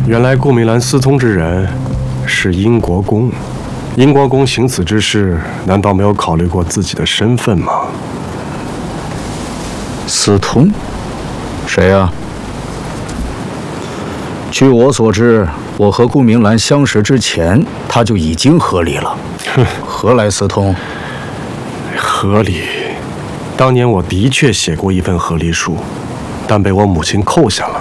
原来顾明兰私通之人是殷国公。殷国公行此之事，难道没有考虑过自己的身份吗？ 私通？谁啊？据我所知，我和顾明兰相识之前，他就已经和离了。何来私通？ 和离。当年我的确写过一份和离书，但被我母亲扣下了。